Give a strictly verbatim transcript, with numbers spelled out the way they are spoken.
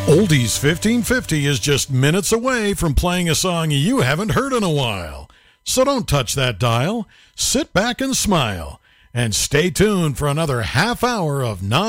Oldies fifteen fifty is just minutes away from playing a song you haven't heard in a while. So don't touch that dial. Sit back and smile. And stay tuned for another half hour of non